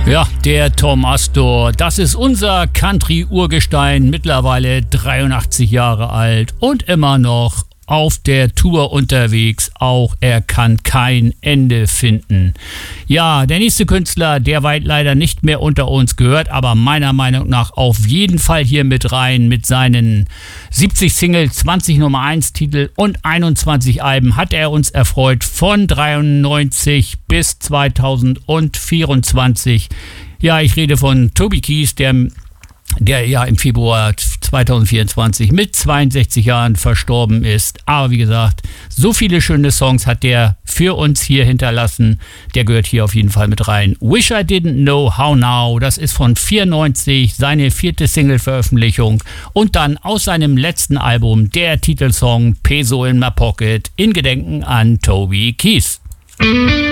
Ja, der Tom Astor, das ist unser Country-Urgestein, mittlerweile 83 Jahre alt und immer noch auf der Tour unterwegs. Auch er kann kein Ende finden. Ja, der nächste Künstler, der weit leider nicht mehr unter uns gehört, aber meiner Meinung nach auf jeden Fall hier mit rein mit seinen 70 Singles, 20 Nummer 1 Titel und 21 Alben hat er uns erfreut von 93 bis 2024. Ja, ich rede von Toby Keith, der ja im Februar 2024 mit 62 Jahren verstorben ist. Aber wie gesagt, so viele schöne Songs hat der für uns hier hinterlassen. Der gehört hier auf jeden Fall mit rein. Wish I Didn't Know How Now, das ist von 94, seine 4. Single-Veröffentlichung. Und dann aus seinem letzten Album der Titelsong Peso in My Pocket in Gedenken an Toby Keith.